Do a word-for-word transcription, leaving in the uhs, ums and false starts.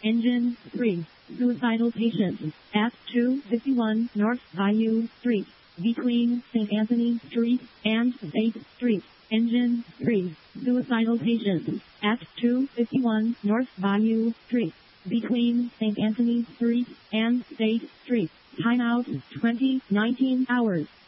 Engine three. Suicidal patient at two fifty-one North Bayou Street, between Saint Anthony Street and State Street. Engine three. Suicidal patient at two fifty-one North Bayou Street, between Saint Anthony Street and State Street. Timeout twenty nineteen hours.